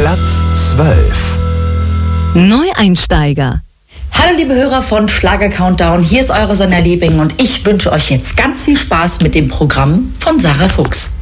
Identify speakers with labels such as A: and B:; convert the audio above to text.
A: Platz 12.
B: Neueinsteiger.
C: Hallo liebe Hörer von Schlager Countdown, hier ist eure Sonja Liebing und ich wünsche euch jetzt ganz viel Spaß mit dem Programm von Sarah Fuchs.